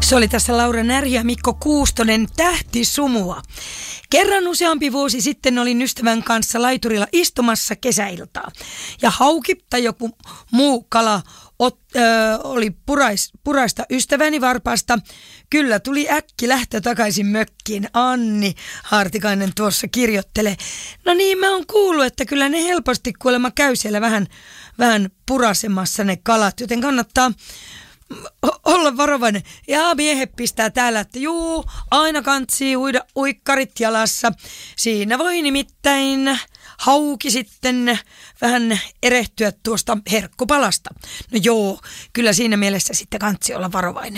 Se oli tässä Laura Närhi ja Mikko Kuustonen Tähtisumua. Kerran useampi vuosi sitten olin ystävän kanssa laiturilla istumassa kesäiltaa. Ja hauki tai joku muu kala oli puraista ystäväni varpaasta. Kyllä tuli äkki lähtö takaisin mökkiin. Anni Hartikainen tuossa kirjoittelee. No niin, mä oon kuullut, että kyllä ne helposti kuulemma käy siellä vähän purasemassa ne kalat, joten kannattaa olla varovainen. Ja miehet pistää täällä, että juu, aina kantsii uida uikkarit jalassa. Siinä voi nimittäin hauki sitten vähän erehtyä tuosta herkkupalasta. No joo, kyllä siinä mielessä sitten kantsii olla varovainen.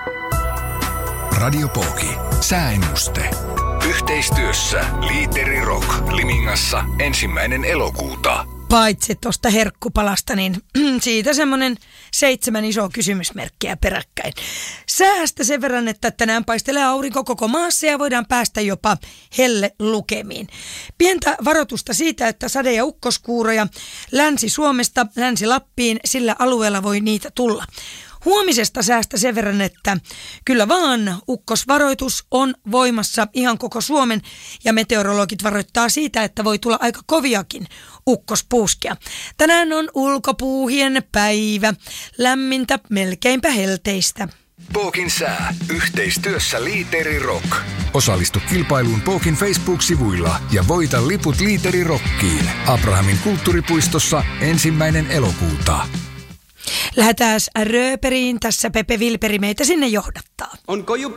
Radio Pooki. Sääennuste. Yhteistyössä Liiteri Rock Limingassa 1. elokuuta. Paitsi tuosta herkkupalasta, niin siitä semmoinen 7 isoa kysymysmerkkiä peräkkäin. Säästä sen verran, että tänään paistelee aurinko koko maassa ja voidaan päästä jopa helle-lukemiin. Pientä varoitusta siitä, että sade- ja ukkoskuuroja Länsi-Suomesta Länsi-Lappiin, sillä alueella voi niitä tulla. Huomisesta säästä sen verran, että kyllä vaan ukkosvaroitus on voimassa ihan koko Suomen ja meteorologit varoittaa siitä, että voi tulla aika koviakin ukkospuuskia. Tänään on ulkopuuhien päivä, lämmintä melkeinpä helteistä. Pookin sää. Yhteistyössä Liiteri Rock. Osallistu kilpailuun Pookin Facebook-sivuilla ja voita liput Liiteri Rockiin. Abrahamin kulttuuripuistossa 1. elokuuta. Lähdetään rööperiin. Tässä Pepe Vilperi meitä sinne johdattaa. On koju